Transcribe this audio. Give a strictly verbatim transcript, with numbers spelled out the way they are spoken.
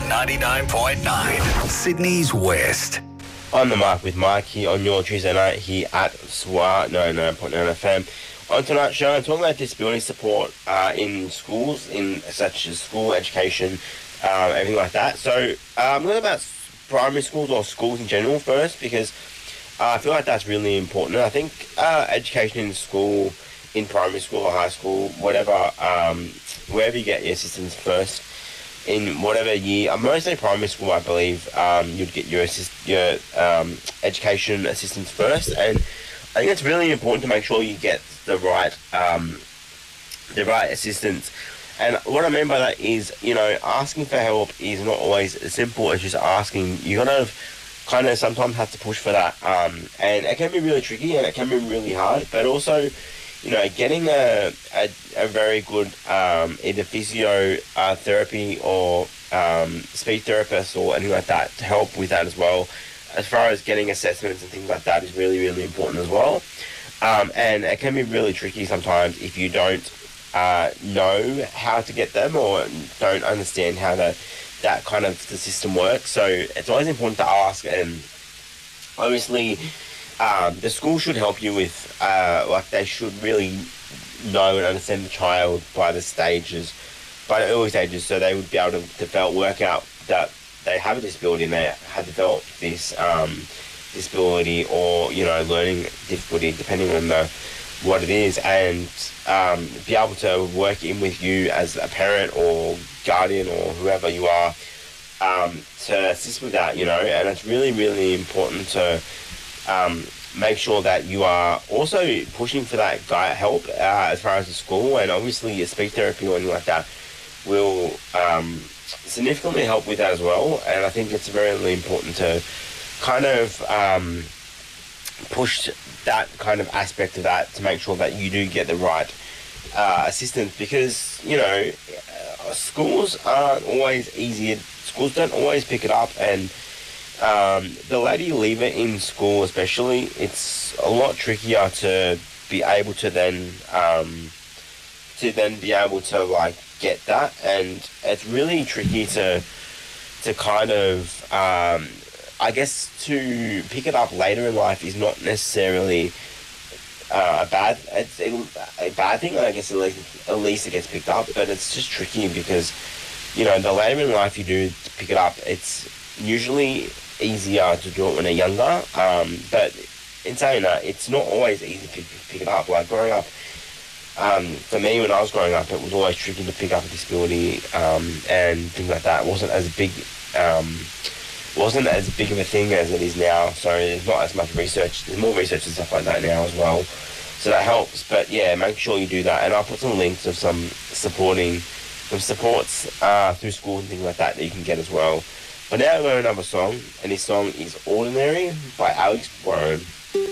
on ninety-nine point nine, Sydney's West. On the Mark with Mike here on your Tuesday night here at S W A ninety-nine point nine F M. On tonight's show, I'm talking about disability support uh, in schools, in such as school education, um, everything like that. So uh, I'm going about primary schools or schools in general first, because uh, I feel like that's really important. And I think uh, education in school, in primary school or high school, whatever, um, wherever you get your assistance first, in whatever year, uh, mostly primary school, I believe, um, you'd get your assist, your um, education assistance first, and I think it's really important to make sure you get the right, um, the right assistance. And what I mean by that is, you know, asking for help is not always as simple as just asking. You gotta kind of sometimes have to push for that, um, and it can be really tricky and it can be really hard. But also, you know, getting a a, a very good um, either physio uh, therapy or um, speech therapist or anything like that to help with that as well. As far as getting assessments and things like that is really, really important as well. Um, and it can be really tricky sometimes if you don't uh, know how to get them or don't understand how the, that kind of the system works. So it's always important to ask, and obviously um, the school should help you with, uh, like they should really know and understand the child by the stages, by the early stages, so they would be able to develop, work out that they have a disability and they have developed this um, disability or, you know, learning difficulty, depending on the what it is, and um, be able to work in with you as a parent or guardian or whoever you are um, to assist with that, you know. And it's really, really important to um, make sure that you are also pushing for that guy help uh, as far as the school, and obviously your speech therapy or anything like that will um, significantly help with that as well. And I think it's very, really important to kind of um, push that kind of aspect of that to make sure that you do get the right uh, assistance, because, you know, uh, schools aren't always easy. Schools don't always pick it up, and um, the later you leave it in school especially, it's a lot trickier to be able to then um, to then be able to like get that, and it's really tricky to to kind of um, I guess to pick it up later in life is not necessarily uh, a bad it's a, a bad thing. I guess at least, at least it gets picked up, but it's just tricky because, you know, the later in life you do pick it up, it's usually easier to do it when they're younger. Um, but in saying that, it's not always easy to pick, pick it up. Like growing up, um, for me when I was growing up, it was always tricky to pick up a disability um, and things like that. It wasn't as big. Um, wasn't as big of a thing as it is now, so there's not as much research. There's more research and stuff like that now as well, so that helps. But yeah, make sure you do that, and I'll put some links of some supporting, some supports uh, through school and things like that that you can get as well. But now we're going to another song, and this song is Ordinary by Alex Brown.